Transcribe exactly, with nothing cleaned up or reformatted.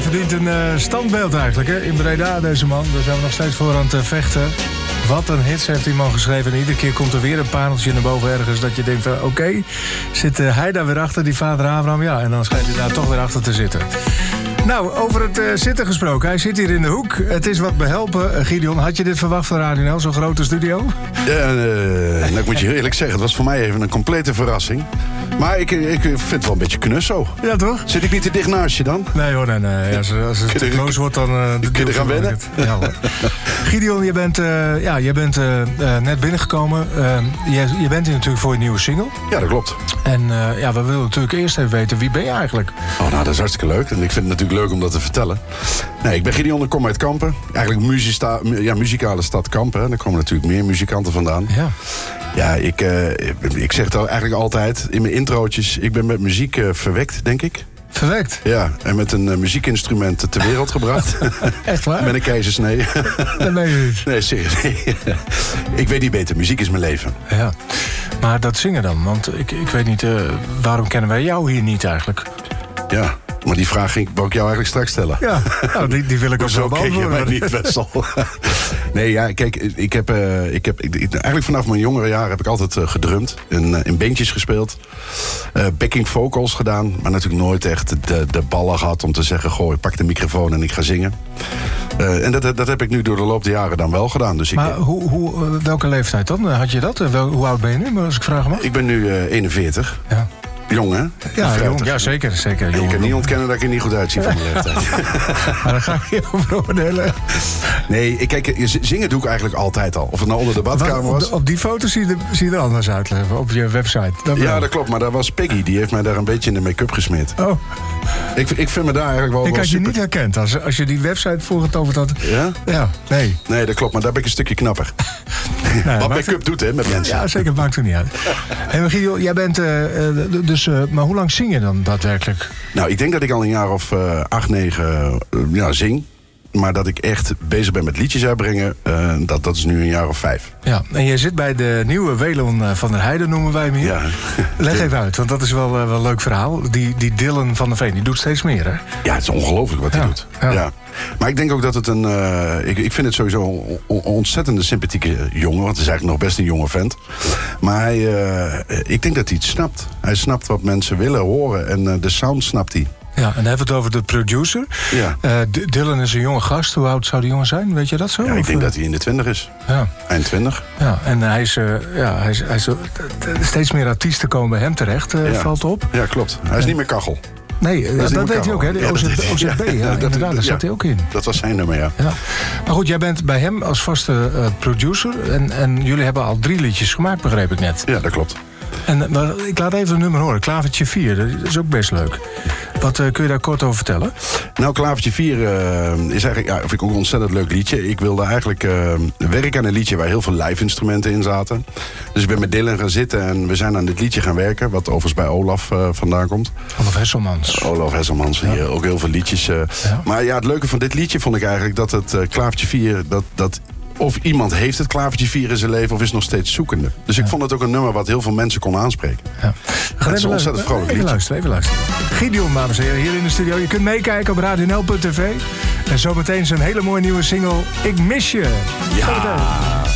verdient een uh, standbeeld eigenlijk, hè? In Breda, deze man. Daar zijn we nog steeds voor aan het uh, vechten. Wat een hits heeft die man geschreven. En iedere keer komt er weer een pareltje naar boven ergens... dat je denkt van, oké, okay, zit uh, hij daar weer achter, die vader Abraham? Ja, en dan schijnt hij daar toch weer achter te zitten. Nou, over het uh, zitten gesproken. Hij zit hier in de hoek. Het is wat behelpen. Uh, Gideon, had je dit verwacht van Radio N L, zo'n grote studio? Ja, uh, nou, ik moet je eerlijk zeggen, het was voor mij even een complete verrassing. Maar ik, ik vind het wel een beetje knus zo. Ja, toch? Zit ik niet te dicht naast je dan? Nee hoor, nee, nee. Als, als het te close wordt, dan... Uh, kun je er gaan wennen? Ja, hoor. Gideon, je bent, uh, ja, je bent uh, uh, net binnengekomen. Uh, je, je bent hier natuurlijk voor je nieuwe single. Ja, dat klopt. En uh, ja, we willen natuurlijk eerst even weten, wie ben je eigenlijk? Oh, nou, dat is hartstikke leuk. En ik vind het natuurlijk leuk om dat te vertellen. Nee, ik ben Gideon, ik kom uit Kampen. Eigenlijk muzista- ja, muzikale stad Kampen. Daar komen natuurlijk meer muzikanten vandaan. Ja. Ja, ik, uh, ik zeg het eigenlijk altijd in mijn introotjes. Ik ben met muziek uh, verwekt, denk ik. Verwekt? Ja, en met een uh, muziekinstrument ter wereld gebracht. Echt waar? Met een keizersnee. Dat meen je niet. Nee, serieus. Nee. Ik weet niet beter. Muziek is mijn leven. Ja, maar dat zingen dan. Want ik, ik weet niet, uh, waarom kennen wij jou hier niet eigenlijk? Ja, maar die vraag ging, wou ik jou eigenlijk straks stellen. Ja, nou, die, die wil ik ook zo beantwoorden. Mij niet, Wessel. Nee, ja, kijk, ik heb, uh, ik heb ik, eigenlijk vanaf mijn jongere jaren heb ik altijd uh, gedrumd. En uh, in bandjes gespeeld. Uh, backing vocals gedaan. Maar natuurlijk nooit echt de, de ballen gehad om te zeggen, goh, ik pak de microfoon en ik ga zingen. Uh, en dat, dat heb ik nu door de loop der jaren dan wel gedaan. Dus maar ik, hoe, hoe, uh, welke leeftijd dan? Had je dat? Wel, hoe oud ben je nu, als ik vragen mag? Ik ben nu uh, eenenveertig. Ja. Jong, hè? Ja, jong, ja zeker. zeker je kan niet ontkennen dat ik er niet goed uitzie van mijn leeftijd. Maar daar ga ik je over oordelen. Nee, kijk, zingen doe ik eigenlijk altijd al. Of het nou onder de badkamer was. Op, op die foto zie je, zie je er anders uit, op je website. Dat ja, wel. Dat klopt. Maar daar was Peggy. Die heeft mij daar een beetje in de make-up gesmeerd. Oh. Ik, ik vind me daar eigenlijk wel... Ik wel had super... je niet herkend als, als je die website voorgetoverd had. Ja? Ja, nee. Nee, dat klopt. Maar daar ben ik een stukje knapper. Nee, wat make-up doet, hè, met mensen. Ja, zeker. Maakt het niet uit. Hey, maar Gideon, jij bent... Uh, dus, uh, maar hoe lang zing je dan daadwerkelijk? Nou, ik denk dat ik al een jaar of uh, acht, negen uh, ja, zing. Maar dat ik echt bezig ben met liedjes uitbrengen, uh, dat, dat is nu een jaar of vijf. Ja, en je zit bij de nieuwe Welon van der Heijden, noemen wij hem hier. Ja. Leg even uit, want dat is wel, uh, wel een leuk verhaal. Die, die Dylan van der Veen, die doet steeds meer, hè? Ja, het is ongelooflijk wat hij ja. doet. Ja. Ja. Maar ik denk ook dat het een... Uh, ik, ik vind het sowieso een on, ontzettende sympathieke jongen. Want het is eigenlijk nog best een jonge vent. Maar hij, uh, ik denk dat hij het snapt. Hij snapt wat mensen willen horen. En uh, de sound snapt hij. Ja, en dan hebben we het over de producer. Ja. Uh, D- Dylan is een jonge gast. Hoe oud zou die jongen zijn? Weet je dat zo? Ja, ik of, denk uh... dat hij in de twintig is. Ja. Eind twintig. Ja, en hij is, uh, ja, hij is, hij is uh, steeds meer artiesten komen bij hem terecht, uh, ja. valt op. Ja, klopt. Hij is en... niet meer Kachel. Nee, dat, ja, dat deed hij ook, hè? De ja, O Z B, ja, ja, ja, inderdaad, daar ja, zat hij ook in. Dat was zijn nummer, ja. ja. Maar goed, jij bent bij hem als vaste uh, producer. En, en jullie hebben al drie liedjes gemaakt, begreep ik net. Ja, dat klopt. En, maar ik laat even een nummer horen. Klavertje vier, dat is ook best leuk. Wat uh, kun je daar kort over vertellen? Nou, Klavertje vier uh, is eigenlijk, ja, vind ik ook een ontzettend leuk liedje. Ik wilde eigenlijk uh, werken aan een liedje waar heel veel live instrumenten in zaten. Dus ik ben met Dylan gaan zitten en we zijn aan dit liedje gaan werken. Wat overigens bij Olaf uh, vandaan komt. Olaf Hesselmans. Olaf Hesselmans, ja. Ook heel veel liedjes. Uh. Ja. Maar ja, het leuke van dit liedje vond ik eigenlijk dat het uh, Klavertje vier... Dat, dat of iemand heeft het Klavertje vier in zijn leven of is nog steeds zoekende. Dus ja. ik vond het ook een nummer wat heel veel mensen kon aanspreken. Ja. Het is een ontzettend vrolijk liedje. Even luisteren, even luisteren. Gideon, dames en heren, hier in de studio. Je kunt meekijken op radio n l punt t v. En zometeen zijn hele mooie nieuwe single Ik Mis Je. Ja.